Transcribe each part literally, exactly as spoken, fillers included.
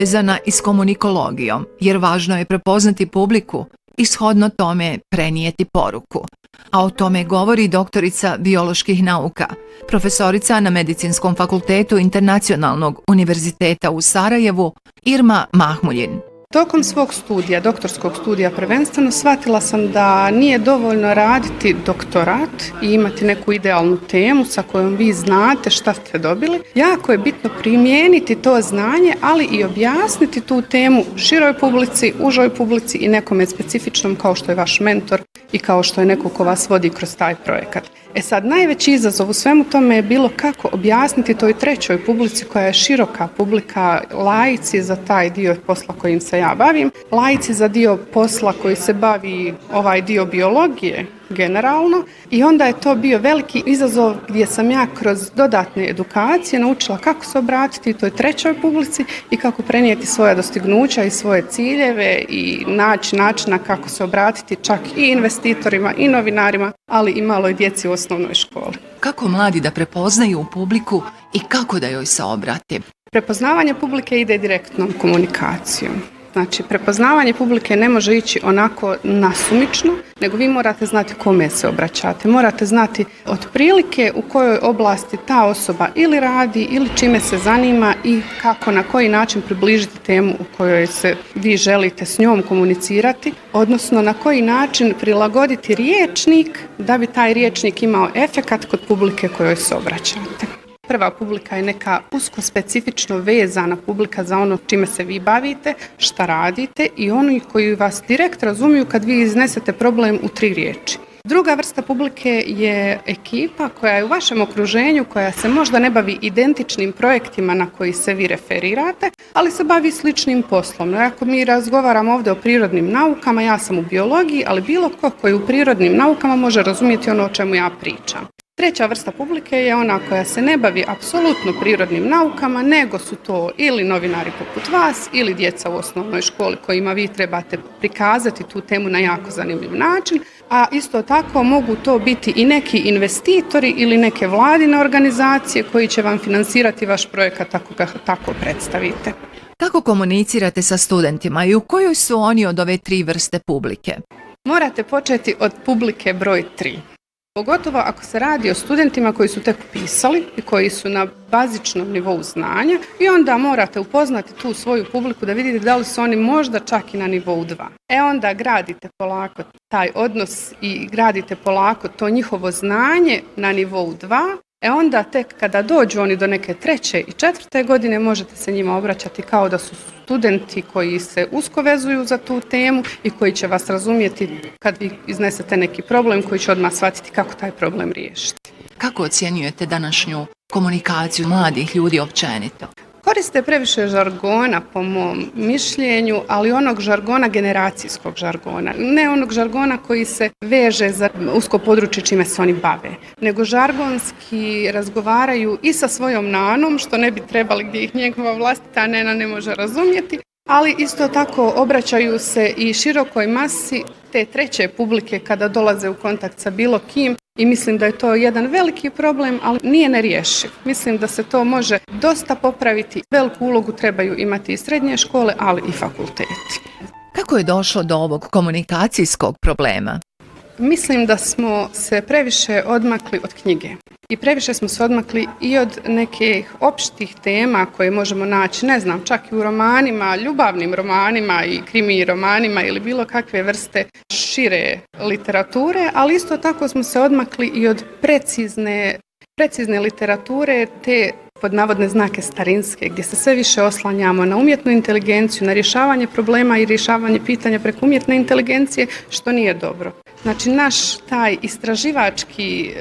povezana i s komunikologijom, jer važno je prepoznati publiku i shodno tome prenijeti poruku. A o tome govori doktorica bioloških nauka, profesorica na Medicinskom fakultetu Internacionalnog univerziteta u Sarajevu, Irma Mahmuljin. Tokom svog studija, doktorskog studija prvenstveno, shvatila sam da nije dovoljno raditi doktorat i imati neku idealnu temu sa kojom vi znate šta ste dobili. Jako je bitno primijeniti to znanje, ali i objasniti tu temu široj publici, užoj publici i nekome specifičnom kao što je vaš mentor i kao što je neko ko vas vodi kroz taj projekat. E sad, najveći izazov u svemu tome je bilo kako objasniti toj trećoj publici koja je široka publika, laici za taj dio posla kojim se ja bavim, laici za dio posla koji se bavi ovaj dio biologije generalno, i onda je to bio veliki izazov gdje sam ja kroz dodatne edukacije naučila kako se obratiti toj trećoj publici i kako prenijeti svoja dostignuća i svoje ciljeve i naći načina kako se obratiti čak i investitorima i novinarima, ali i maloj djeci u osnovnoj školi. Kako mladi da prepoznaju publiku i kako da joj se obrati? Prepoznavanje publike ide direktnom komunikacijom. Znači, prepoznavanje publike ne može ići onako nasumično, nego vi morate znati kome se obraćate. Morate znati otprilike u kojoj oblasti ta osoba ili radi ili čime se zanima i kako, na koji način približiti temu u kojoj se vi želite s njom komunicirati, odnosno na koji način prilagoditi riječnik da bi taj riječnik imao efekat kod publike kojoj se obraćate. Prva publika je neka usko specifično vezana publika za ono čime se vi bavite, šta radite i oni koji vas direkt razumiju kad vi iznesete problem u tri riječi. Druga vrsta publike je ekipa koja je u vašem okruženju, koja se možda ne bavi identičnim projektima na koji se vi referirate, ali se bavi sličnim poslom. Ako mi razgovaramo ovdje o prirodnim naukama, ja sam u biologiji, ali bilo ko koji u prirodnim naukama može razumjeti ono o čemu ja pričam. Treća vrsta publike je ona koja se ne bavi apsolutno prirodnim naukama, nego su to ili novinari poput vas ili djeca u osnovnoj školi kojima vi trebate prikazati tu temu na jako zanimljiv način, a isto tako mogu to biti i neki investitori ili neke vladine organizacije koji će vam finansirati vaš projekat ako ga tako predstavite. Kako komunicirate sa studentima i u kojoj su oni od ove tri vrste publike? Morate početi od publike broj tri. Pogotovo ako se radi o studentima koji su tek upisali i koji su na bazičnom nivou znanja, i onda morate upoznati tu svoju publiku da vidite da li su oni možda čak i na nivou dva. E onda gradite polako taj odnos i gradite polako to njihovo znanje na nivou dva. E onda tek kada dođu oni do neke treće i četvrte godine možete se njima obraćati kao da su studenti koji se usko vezuju za tu temu i koji će vas razumjeti kad vi iznesete neki problem, koji će odmah shvatiti kako taj problem riješiti. Kako ocjenjujete današnju komunikaciju mladih ljudi općenito? Koriste previše žargona po mom mišljenju, ali onog žargona, generacijskog žargona. Ne onog žargona koji se veže za usko područje čime se oni bave, nego žargonski razgovaraju i sa svojom nanom, što ne bi trebali, gdje ih njegova vlastita nena ne može razumjeti, ali isto tako obraćaju se i širokoj masi te treće publike kada dolaze u kontakt sa bilo kim. I mislim da je to jedan veliki problem, ali nije nerješiv. Mislim da se to može dosta popraviti. Veliku ulogu trebaju imati i srednje škole, ali i fakulteti. Kako je došlo do ovog komunikacijskog problema? Mislim da smo se previše odmakli od knjige. I previše smo se odmakli i od nekih opštih tema koje možemo naći, ne znam, čak i u romanima, ljubavnim romanima i krimi romanima ili bilo kakve vrste šire literature, ali isto tako smo se odmakli i od precizne, precizne literature, te pod navodne znake starinske, gdje se sve više oslanjamo na umjetnu inteligenciju, na rješavanje problema i rješavanje pitanja preko umjetne inteligencije, što nije dobro. Znači, naš taj istraživački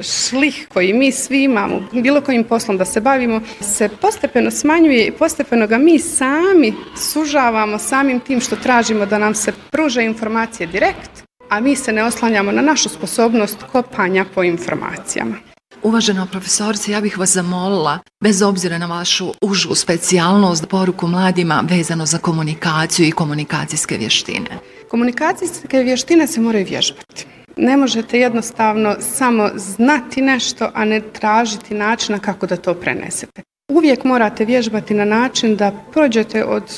šlih koji mi svi imamo, bilo kojim poslom da se bavimo, se postepeno smanjuje i postepeno ga mi sami sužavamo samim tim što tražimo da nam se pruže informacije direkt, a mi se ne oslanjamo na našu sposobnost kopanja po informacijama. Uvažena profesorice, ja bih vas zamolila, bez obzira na vašu užu specijalnost, poruku mladima vezano za komunikaciju i komunikacijske vještine. Komunikacijske vještine se moraju vježbati. Ne možete jednostavno samo znati nešto, a ne tražiti načina kako da to prenesete. uvijek morate vježbati na način da prođete od